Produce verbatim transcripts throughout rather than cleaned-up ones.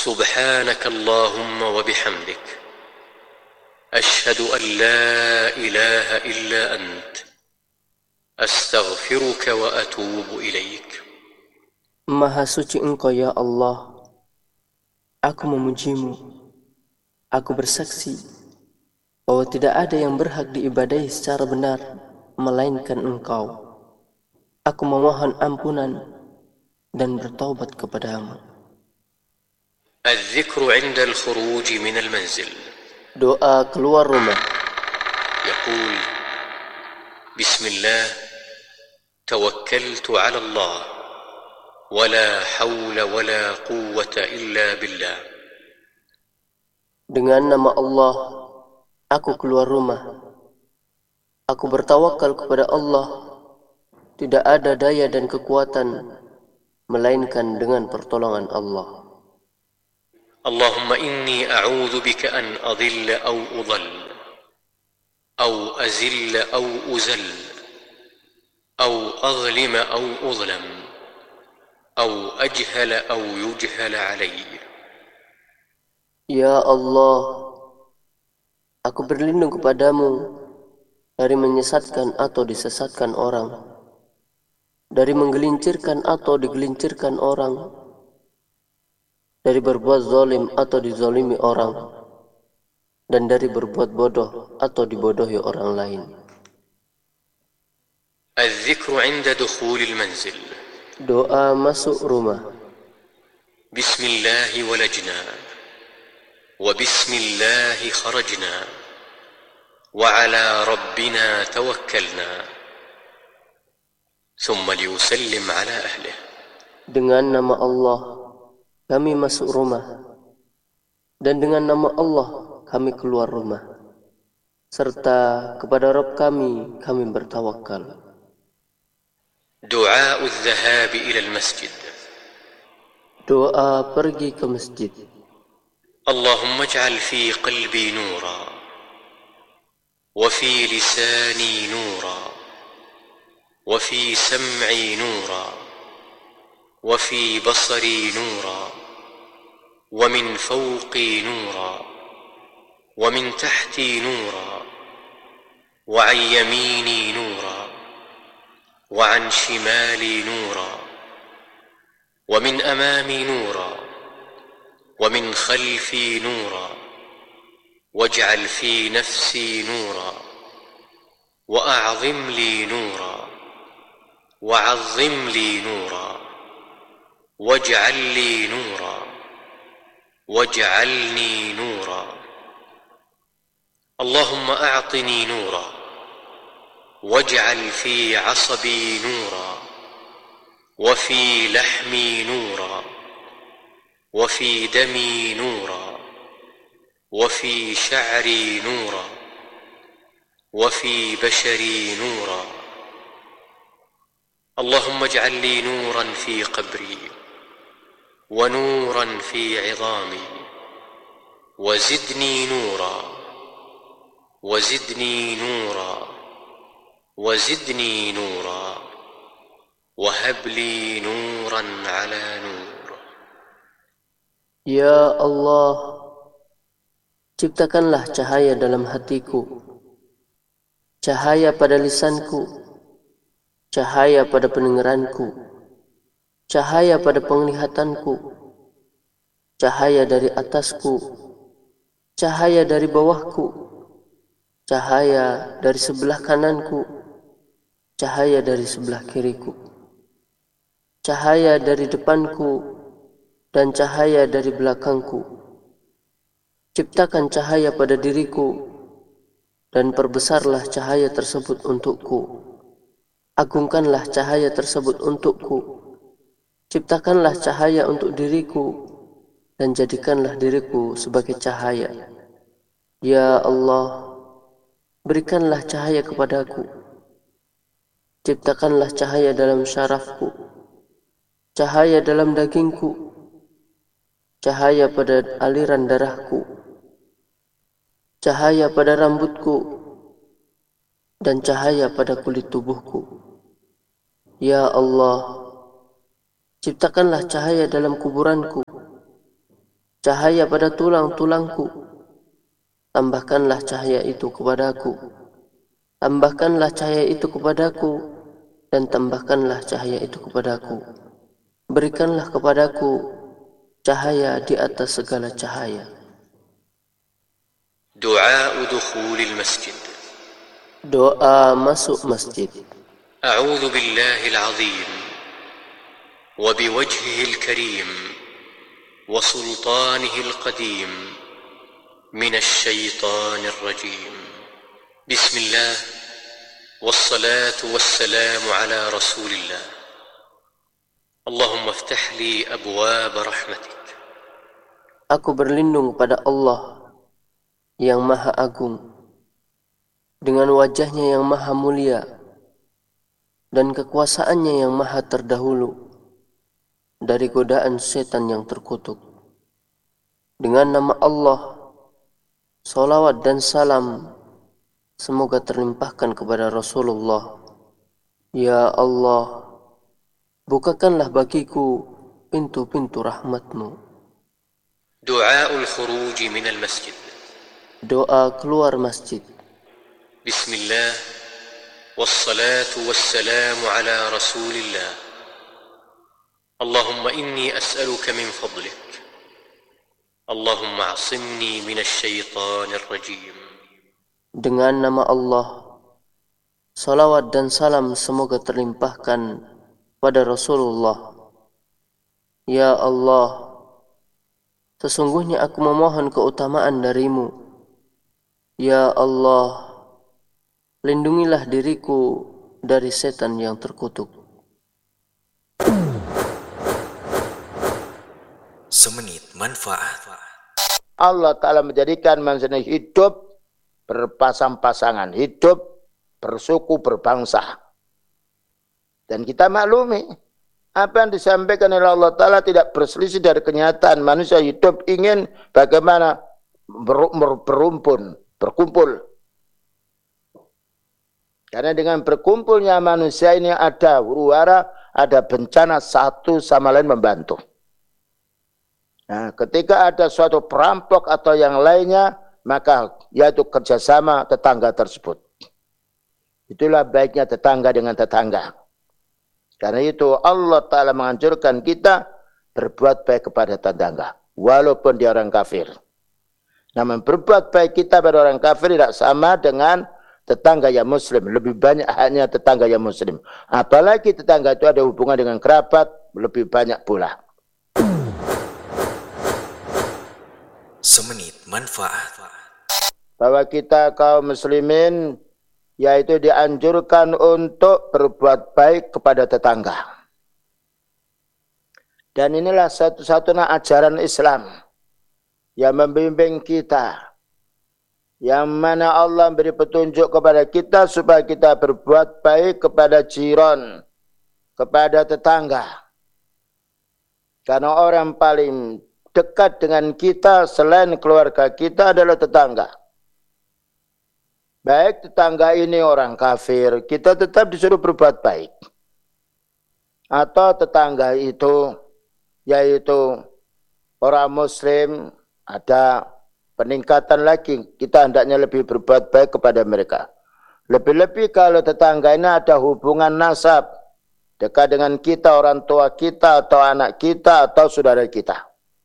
سبحانك اللهم وبحمدك أشهد أن لا إله إلا أنت أستغفرك وأتوب إليك. Maha suci Engkau ya Allah, aku memujimu, aku bersaksi bahwa tidak ada yang berhak diibadahi secara benar melainkan Engkau. Aku memohon ampunan dan bertaubat kepadamu. الذكر عند الخروج من المنزل. Doa keluar rumah. يقول: بسم الله توكلت على الله ولا حول ولا قوة إلا بالله. Dengan nama Allah, aku keluar rumah. Aku bertawakal kepada Allah. Tidak ada daya dan kekuatan melainkan dengan pertolongan Allah. اللهم إني أعوذ بك أن أضل أو أضل أو أزل أو أزل أو أظلم أو أظلم أو أجهل أو يجهل علي. Ya Allah, aku berlindung kepadamu dari menyesatkan atau disesatkan orang, dari menggelincirkan atau digelincirkan orang, dari berbuat zalim atau dizalimi orang, dan dari berbuat bodoh atau dibodohi orang lain. الذكر عند دخول المنزل. Doa masuk rumah. بسم الله ولجنا وبسم الله خرجنا وعلى ربنا توكلنا ثم ليسلم على أهله. Dengan nama Allah kami masuk rumah, dan dengan nama Allah kami keluar rumah, serta kepada Rabb kami kami bertawakal. دعاء الذهاب إلى المسجد. Doa pergi ke masjid. اللهم اجعل في قلبي نورا وفي لساني نورا وفي سمعي نورا وفي بصري نورا ومن فوقي نورا ومن تحتي نورا وعن يميني نورا وعن شمالي نورا ومن أمامي نورا ومن خلفي نورا واجعل في نفسي نورا وأعظم لي نورا وعظم لي نورا واجعل لي نورا واجعلني نورا. اللهم أعطني نورا واجعل في عصبي نورا وفي لحمي نورا وفي دمي نورا وفي شعري نورا وفي بشري نورا. اللهم اجعل لي نورا في قبري ونورا في عظامي وزدني نورا وزدني نورا وزدني نورا وهب لي نورا على نور. Ya Allah, ciptakanlah cahaya dalam hatiku, cahaya pada lisanku, cahaya pada pendengaranku, cahaya pada penglihatanku, cahaya dari atasku, cahaya dari bawahku, cahaya dari sebelah kananku, cahaya dari sebelah kiriku, cahaya dari depanku, dan cahaya dari belakangku. Ciptakan cahaya pada diriku, dan perbesarlah cahaya tersebut untukku. Agungkanlah cahaya tersebut untukku. Ciptakanlah cahaya untuk diriku, dan jadikanlah diriku sebagai cahaya. Ya Allah, berikanlah cahaya kepadaku. Ciptakanlah cahaya dalam syarafku, cahaya dalam dagingku, cahaya pada aliran darahku, cahaya pada rambutku, dan cahaya pada kulit tubuhku. Ya Allah, ciptakanlah cahaya dalam kuburanku, cahaya pada tulang-tulangku. Tambahkanlah cahaya itu kepadaku. Tambahkanlah cahaya itu kepadaku. Dan tambahkanlah cahaya itu kepadaku. Berikanlah kepadaku cahaya di atas segala cahaya. Du'a dukhulil masjid. Doa masuk masjid. A'udzu billahil azim wa biwajhihil karim wa sultanihil qadim minasy syaithanir rajim. Bismillah wassalatu wassalamu ala Rasulillah. Allahumma iftah li abwaab rahmatik. Aku berlindung pada Allah yang Maha Agung dengan wajahnya yang Maha Mulia dan kekuasaannya yang Maha Terdahulu dari godaan setan yang terkutuk. Dengan nama Allah, salawat dan salam semoga terlimpahkan kepada Rasulullah. Ya Allah, bukakanlah bagiku pintu-pintu rahmat-Mu. Du'aul khuruj minal masjid. Doa keluar masjid. Bismillah wassalatu wassalamu ala Rasulillah. Allahumma inni as'aluka min fadlik. Allahumma asimni minasy syaithanir rajim. Dengan nama Allah, salawat dan salam semoga terlimpahkan pada Rasulullah. Ya Allah, sesungguhnya aku memohon keutamaan darimu. Ya Allah, lindungilah diriku dari setan yang terkutuk. Semenit manfaat. Allah Ta'ala menjadikan manusia hidup berpasang-pasangan, hidup bersuku, berbangsa. Dan kita maklumi, apa yang disampaikan oleh Allah Ta'ala tidak berselisih dari kenyataan. Manusia hidup ingin bagaimana ber, ber, berumpun, berkumpul. Karena dengan berkumpulnya manusia ini ada huru-hara, ada bencana, satu sama lain membantu. Nah, ketika ada suatu perampok atau yang lainnya, maka yaitu kerjasama tetangga tersebut. Itulah baiknya tetangga dengan tetangga. Karena itu Allah Ta'ala menganjurkan kita berbuat baik kepada tetangga, walaupun dia orang kafir. Namun berbuat baik kita pada orang kafir tidak sama dengan tetangga yang muslim. Lebih banyak hanya tetangga yang muslim. Apalagi tetangga itu ada hubungan dengan kerabat, lebih banyak pula. Semenit manfaat. Bahwa kita kaum muslimin yaitu dianjurkan untuk berbuat baik kepada tetangga. Dan inilah satu-satunya ajaran Islam yang membimbing kita, yang mana Allah beri petunjuk kepada kita supaya kita berbuat baik kepada jiran, kepada tetangga. Karena orang paling dekat dengan kita selain keluarga kita adalah tetangga. Baik tetangga ini orang kafir, kita tetap disuruh berbuat baik. Atau tetangga itu, yaitu orang muslim, ada peningkatan lagi, kita hendaknya lebih berbuat baik kepada mereka. Lebih-lebih kalau tetangga ini ada hubungan nasab, dekat dengan kita, orang tua kita, atau anak kita, atau saudara kita.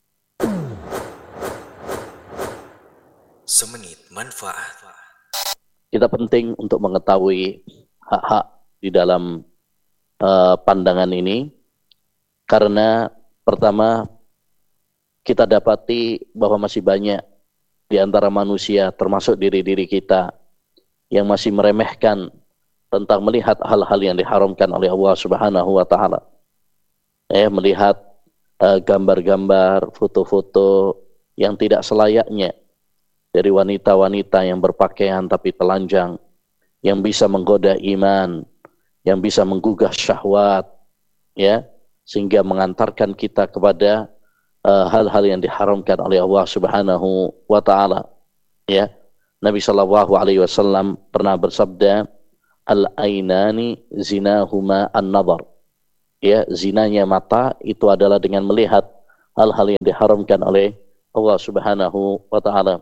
Semenit manfaat. Kita penting untuk mengetahui hak-hak di dalam uh, pandangan ini, karena pertama kita dapati bahwa masih banyak di antara manusia, termasuk diri-diri kita, yang masih meremehkan tentang melihat hal-hal yang diharamkan oleh Allah Subhanahu wa Ta'ala. Eh, melihat uh, gambar-gambar, foto-foto yang tidak selayaknya dari wanita-wanita yang berpakaian tapi telanjang, yang bisa menggoda iman, yang bisa menggugah syahwat, ya, sehingga mengantarkan kita kepada hal-hal uh, yang diharamkan oleh Allah Subhanahu wa Ta'ala. Ya, Nabi Shallallahu Alaihi Wasallam pernah bersabda, al-ainani zinahuma an-nadhar. Ya, zinanya mata itu adalah dengan melihat hal-hal yang diharamkan oleh Allah Subhanahu wa taala.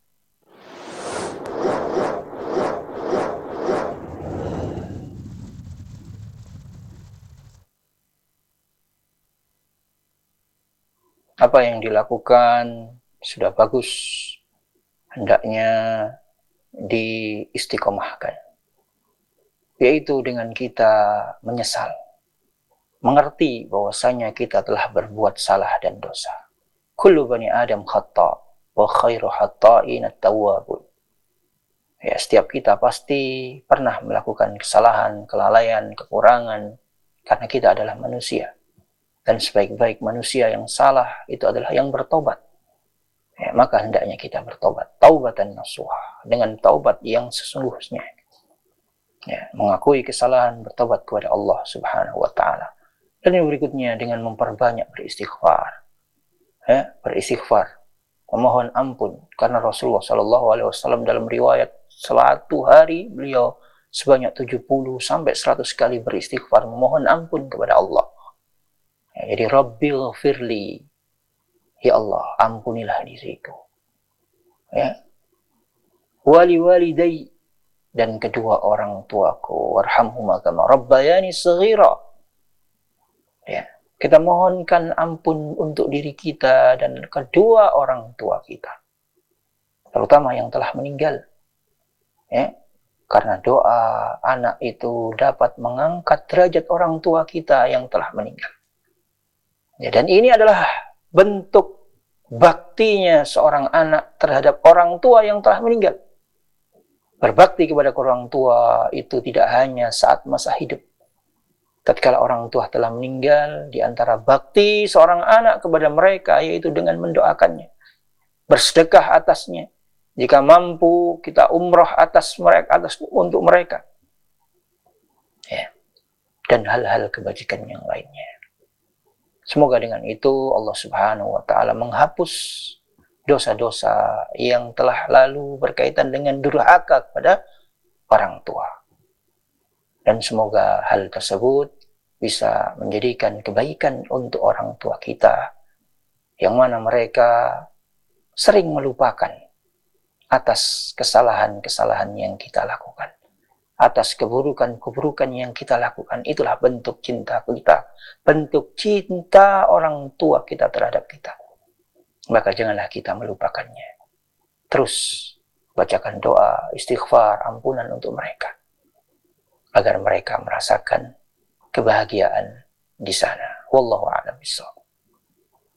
Apa yang dilakukan sudah bagus, hendaknya diistiqomahkan, yaitu dengan kita menyesal, mengerti bahwasanya kita telah berbuat salah dan dosa. Kullu bani Adam khata wa khairu khata'in at-tawwabun. Ya, setiap kita pasti pernah melakukan kesalahan, kelalaian, kekurangan, karena kita adalah manusia. Dan sebaik-baik manusia yang salah itu adalah yang bertobat. Ya, maka hendaknya kita bertobat. Taubatan nasuha. Dengan taubat yang sesungguhnya. Ya, mengakui kesalahan, bertobat kepada Allah Subhanahu wa ta'ala. Dan yang berikutnya dengan memperbanyak beristighfar. Ya, beristighfar. Memohon ampun. Karena Rasulullah shallallahu alaihi wasallam dalam riwayat satu hari beliau sebanyak tujuh puluh sampai seratus kali beristighfar. Memohon ampun kepada Allah. Ya, jadi Rabbil firli, ya Allah ampunilah diriku, ya, wali walidai, dan kedua orang tuaku, warhamhuma kama rabbayani shaghira. Ya, kita mohonkan ampun untuk diri kita dan kedua orang tua kita, terutama yang telah meninggal, ya, karena doa anak itu dapat mengangkat derajat orang tua kita yang telah meninggal. Ya, dan ini adalah bentuk baktinya seorang anak terhadap orang tua yang telah meninggal. Berbakti kepada orang tua itu tidak hanya saat masa hidup. Tatkala orang tua telah meninggal, di antara bakti seorang anak kepada mereka yaitu dengan mendoakannya, bersedekah atasnya. Jika mampu, kita umroh atas mereka, atas untuk mereka. Ya. Dan hal-hal kebajikan yang lainnya. Semoga dengan itu Allah Subhanahu wa ta'ala menghapus dosa-dosa yang telah lalu berkaitan dengan durhaka kepada orang tua. Dan semoga hal tersebut bisa menjadikan kebaikan untuk orang tua kita, yang mana mereka sering melupakan atas kesalahan-kesalahan yang kita lakukan, atas keburukan-keburukan yang kita lakukan. Itulah bentuk cinta kita, bentuk cinta orang tua kita terhadap kita. Maka janganlah kita melupakannya. Terus bacakan doa, istighfar, ampunan untuk mereka, agar mereka merasakan kebahagiaan di sana. Wallahu a'lam bishawab.